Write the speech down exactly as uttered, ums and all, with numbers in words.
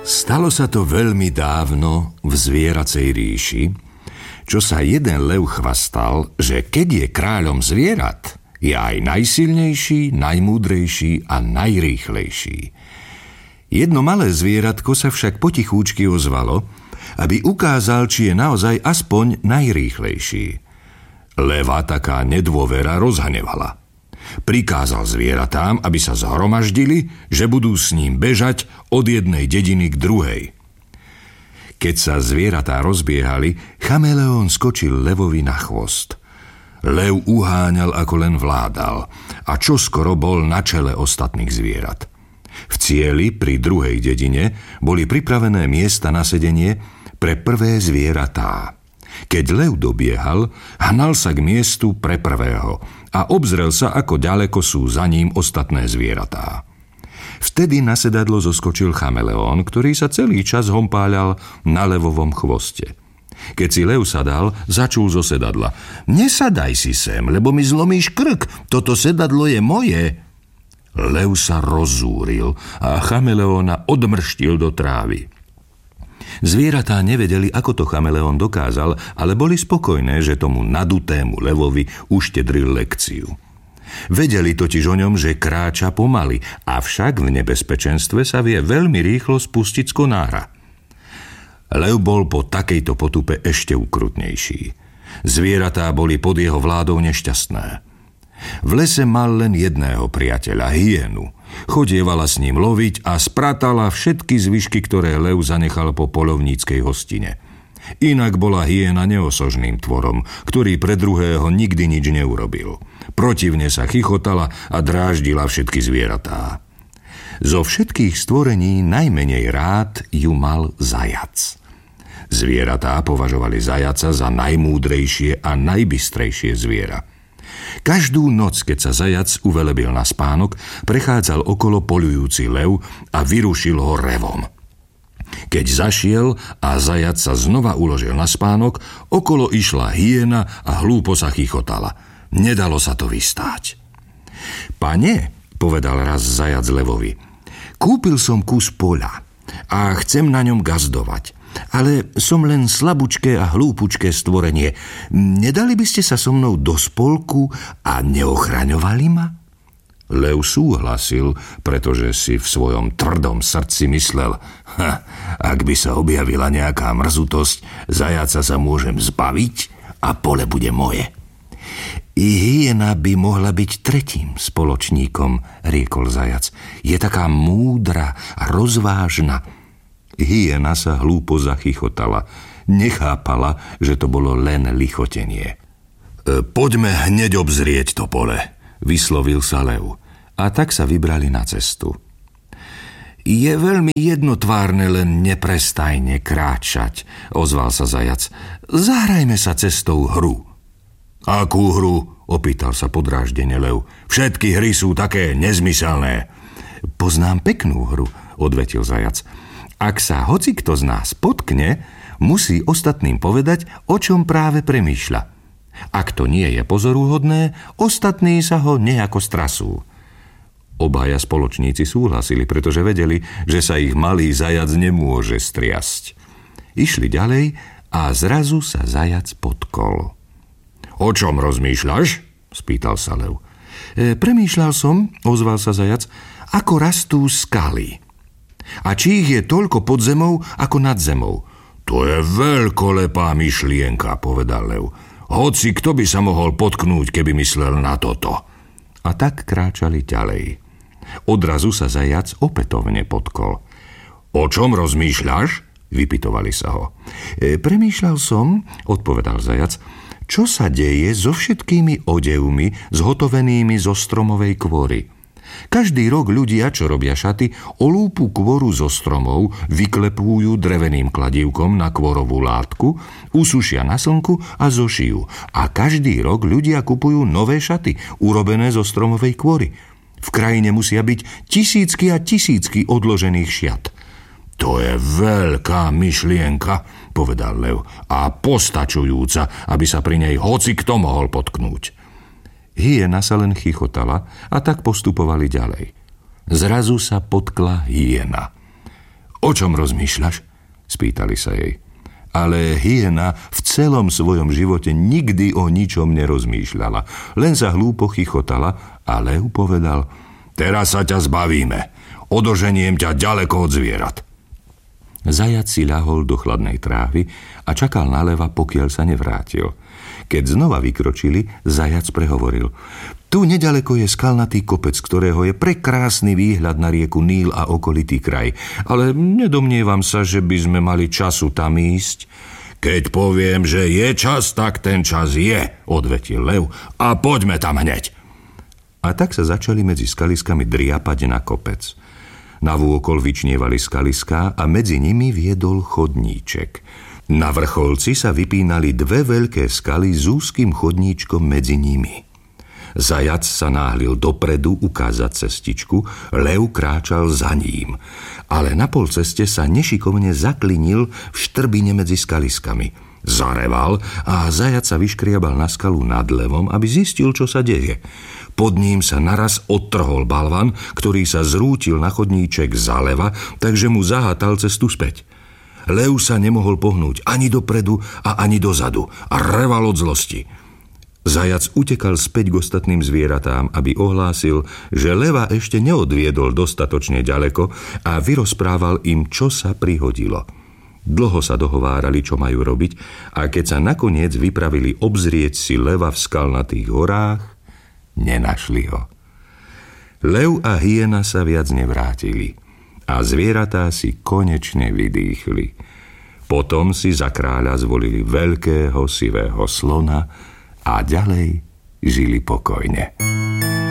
Stalo sa to veľmi dávno v zvieracej ríši, čo sa jeden lev chvastal, že keď je kráľom zvierat, je aj najsilnejší, najmúdrejší a najrýchlejší. Jedno malé zvieratko sa však potichúčky ozvalo, aby ukázal, či je naozaj aspoň najrýchlejší. Leva taká nedôvera rozhnevala. Prikázal zvieratám, aby sa zhromaždili, že budú s ním bežať od jednej dediny k druhej. Keď sa zvieratá rozbiehali, chameleón skočil levovi na chvost. Lev uháňal, ako len vládal, a čoskoro bol na čele ostatných zvierat. V cieli pri druhej dedine boli pripravené miesta na sedenie pre prvé zvieratá. Keď lev dobiehal, hnal sa k miestu pre prvého a obzrel sa, ako ďaleko sú za ním ostatné zvieratá. Vtedy na sedadlo zoskočil chameleón, ktorý sa celý čas hompáľal na levovom chvoste. Keď si lev sadal, začul zo sedadla: "Nesadaj si sem, lebo mi zlomíš krk, toto sedadlo je moje." Lev sa rozzúril a chameleóna odmrštil do trávy. Zvieratá nevedeli, ako to chameleón dokázal, ale boli spokojné, že tomu nadutému levovi uštedril lekciu. Vedeli totiž o ňom, že kráča pomaly, avšak v nebezpečenstve sa vie veľmi rýchlo spustiť z konára. Lev bol po takejto potupe ešte ukrutnejší. Zvieratá boli pod jeho vládou nešťastné. V lese mal len jedného priateľa, hyenu. Chodievala s ním loviť a spratala všetky zvyšky, ktoré lev zanechal po poľovníckej hostine. Inak bola hyena neosožným tvorom, ktorý pre druhého nikdy nič neurobil. Protivne sa chichotala a dráždila všetky zvieratá. Zo všetkých stvorení najmenej rád ju mal zajac. Zvieratá považovali zajaca za najmúdrejšie a najbystrejšie zviera. Každú noc, keď sa zajac uvelebil na spánok, prechádzal okolo poľujúci lev a vyrušil ho revom. Keď zašiel a zajac sa znova uložil na spánok, okolo išla hyena a hlúpo sa chichotala. Nedalo sa to vystáť. "Pane," povedal raz zajac levovi, "kúpil som kus poľa a chcem na ňom gazdovať. Ale som len slabúčké a hlúpučké stvorenie. Nedali by ste sa so mnou do spolku a neochraňovali ma?" Lev súhlasil, pretože si v svojom tvrdom srdci myslel: ha, ak by sa objavila nejaká mrzutosť, zajaca sa môžem zbaviť a pole bude moje. "I hyena by mohla byť tretím spoločníkom," riekol zajac. "Je taká múdra a rozvážna." Hyena sa hlúpo zachichotala. Nechápala, že to bolo len lichotenie. E, poďme hneď obzrieť to pole, vyslovil sa lev. A tak sa vybrali na cestu. Je veľmi jednotvárne len neprestajne kráčať, ozval sa zajac. Zahrajme sa cestou hru. Akú hru? Opýtal sa podráždene lev. Všetky hry sú také nezmyselné. Poznám peknú hru, odvetil zajac. Ak sa hocikto z nás potkne, musí ostatným povedať, o čom práve premýšľa. Ak to nie je pozoruhodné, ostatní sa ho nejako strasú. Obaja spoločníci súhlasili, pretože vedeli, že sa ich malý zajac nemôže striasť. Išli ďalej a zrazu sa zajac potkol. O čom rozmýšľaš? Spýtal sa lev. E, premýšľal som, ozval sa zajac, ako rastú skaly. A či ich je toľko pod zemou, ako nad zemou. To je veľkolepá myšlienka, povedal lev. Hoci kto by sa mohol potknúť, keby myslel na toto. A tak kráčali ďalej. Odrazu sa zajac opätovne potkol. O čom rozmýšľaš? Vypytovali sa ho. E, premýšľal som, odpovedal zajac, čo sa deje so všetkými odevmi zhotovenými zo stromovej kôry. Každý rok ľudia, čo robia šaty, olúpu kôru zo stromov, vyklepujú dreveným kladívkom na kôrovú látku, usušia na slnku a zošijú. A každý rok ľudia kupujú nové šaty, urobené zo stromovej kôry. V krajine musia byť tisícky a tisícky odložených šiat. To je veľká myšlienka, povedal lev, a postačujúca, aby sa pri nej hoci kto mohol potknúť. Hyena sa len chichotala a tak postupovali ďalej. Zrazu sa potkla hyena. O čom rozmýšľaš? Spýtali sa jej. Ale hyena v celom svojom živote nikdy o ničom nerozmýšľala. Len sa hlúpo chichotala a lev povedal: Teraz sa ťa zbavíme. Odoženiem ťa ďaleko od zvierat. Zajac si ľahol do chladnej trávy a čakal na leva, pokiaľ sa nevrátil. Keď znova vykročili, zajac prehovoril: Tu nedaleko je skalnatý kopec, ktorého je prekrásny výhľad na rieku Níl a okolitý kraj, ale nedomnievam sa, že by sme mali času tam ísť. Keď poviem, že je čas, tak ten čas je, odvetil lev, a poďme tam hneď. A tak sa začali medzi skaliskami driapať na kopec. Navôkol vyčnievali skaliská a medzi nimi viedol chodníček. Na vrcholci sa vypínali dve veľké skaly s úzkým chodníčkom medzi nimi. Zajac sa náhlil dopredu ukázať cestičku, lev kráčal za ním, ale na polceste sa nešikovne zaklinil v štrbine medzi skaliskami. Zareval a zajac sa vyškriabal na skalu nad levom, aby zistil, čo sa deje. Pod ním sa naraz odtrhol balvan, ktorý sa zrútil na chodníček zaleva, takže mu zahátal cestu späť. Lev sa nemohol pohnúť ani dopredu a ani dozadu a reval od zlosti. Zajac utekal späť k ostatným zvieratám, aby ohlásil, že leva ešte neodviedol dostatočne ďaleko a vyrozprával im, čo sa prihodilo. Dlho sa dohovárali, čo majú robiť, a keď sa nakoniec vypravili obzrieť si leva v skalnatých horách, nenašli ho. Lev a hyena sa viac nevrátili a zvieratá si konečne vydýchli. Potom si za kráľa zvolili veľkého sivého slona a ďalej žili pokojne.